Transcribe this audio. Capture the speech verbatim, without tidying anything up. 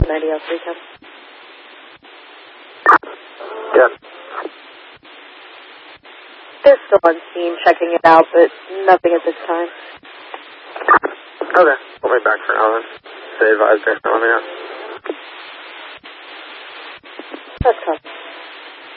ninety oh three, Ken. Yeah. They're still on scene checking it out, but nothing at this time. Okay. We'll be back for now then. Stay advised, let me know. That's tough.